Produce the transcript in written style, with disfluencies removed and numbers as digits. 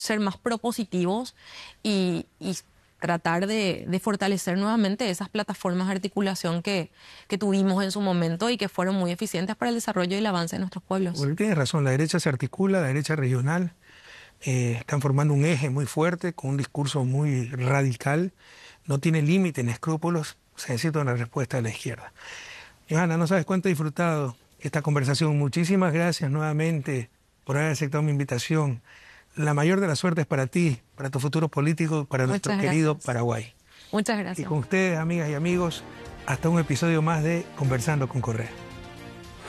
ser más propositivos y tratar de fortalecer nuevamente esas plataformas de articulación que tuvimos en su momento y que fueron muy eficientes para el desarrollo y el avance de nuestros pueblos. Bueno, tienes razón, la derecha se articula, la derecha regional, están formando un eje muy fuerte, con un discurso muy radical, no tiene límite ni escrúpulos, se necesita una respuesta de la izquierda. Johanna, no sabes cuánto he disfrutado esta conversación. Muchísimas gracias nuevamente por haber aceptado mi invitación. La mayor de las suertes para ti, para tu futuro político, para nuestro querido Paraguay. Muchas Y gracias. con ustedes, amigas y amigos, hasta un episodio más de Conversando con Correa.